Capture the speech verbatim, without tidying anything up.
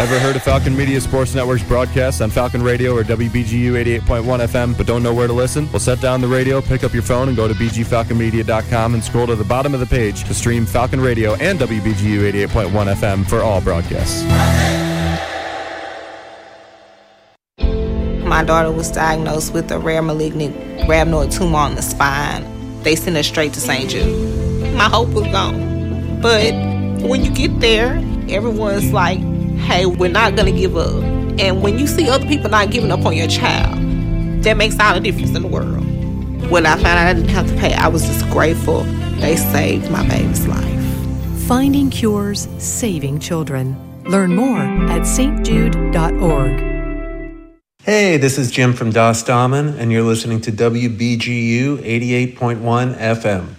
Ever heard of Falcon Media Sports Network's broadcasts on Falcon Radio or W B G U eighty-eight point one F M, but don't know where to listen? Well, set down the radio, pick up your phone, and go to b g falcon media dot com and scroll to the bottom of the page to stream Falcon Radio and W B G U eighty-eight point one F M for all broadcasts. My daughter was diagnosed with a rare malignant rhabdoid tumor on the spine. They sent her straight to Saint Jude. My hope was gone. But when you get there, everyone's like, hey, we're not going to give up. And when you see other people not giving up on your child, that makes all the difference in the world. When I found out I didn't have to pay, I was just grateful they saved my baby's life. Finding cures, saving children. Learn more at s t jude dot org. Hey, this is Jim from Das Damen, and you're listening to W B G U eighty-eight point one F M.